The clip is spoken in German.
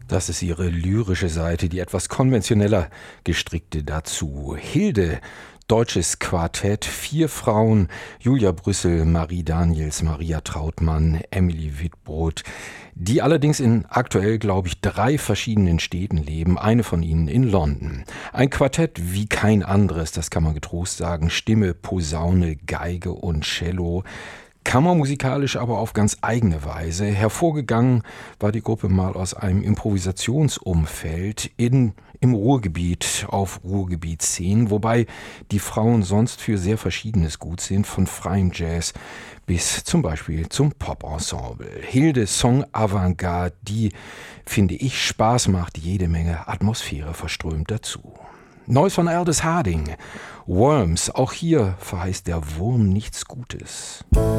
Das ist ihre lyrische Seite, die etwas konventioneller gestrickte dazu. Hilde, deutsches Quartett, 4 Frauen, Julia Brüssel, Marie Daniels, Maria Trautmann, Emily Wittbrod, die allerdings in aktuell, glaube ich, 3 verschiedenen Städten leben, eine von ihnen in London. Ein Quartett wie kein anderes, das kann man getrost sagen, Stimme, Posaune, Geige und Cello. Kammermusikalisch aber auf ganz eigene Weise. Hervorgegangen war die Gruppe mal aus einem Improvisationsumfeld im Ruhrgebiet, auf Ruhrgebietsszenen, wobei die Frauen sonst für sehr Verschiedenes gut sind, von freiem Jazz bis zum Beispiel zum Pop-Ensemble. Hilde Song Avantgarde, die, finde ich, Spaß macht, jede Menge Atmosphäre verströmt dazu. Neues von Aldous Harding, Worms, auch hier verheißt der Wurm nichts Gutes.